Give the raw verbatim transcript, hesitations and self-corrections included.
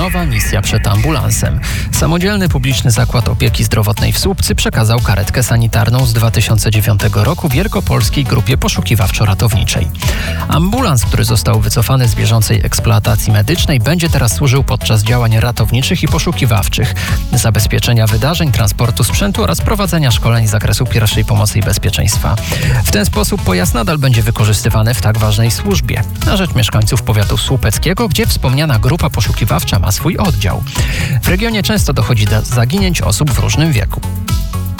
nowa misja przed ambulansem. Samodzielny publiczny zakład opieki zdrowotnej w Słupcy przekazał karetkę sanitarną z dwa tysiące dziewiątego roku Wielkopolskiej Grupie Poszukiwawczo-Ratowniczej. Ambulans, który został wycofany z bieżącej eksploatacji medycznej, będzie teraz służył podczas działań ratowniczych i poszukiwawczych, zabezpieczenia wydarzeń, transportu sprzętu oraz prowadzenia szkoleń z zakresu pierwszej pomocy i bezpieczeństwa. W ten sposób pojazd nadal będzie wykorzystywany w tak ważnej służbie na rzecz mieszkańców powiatu słupeckiego, gdzie wspomniana grupa poszukiwawcza ma swój oddział. W regionie często dochodzi do zaginięć osób w różnym wieku.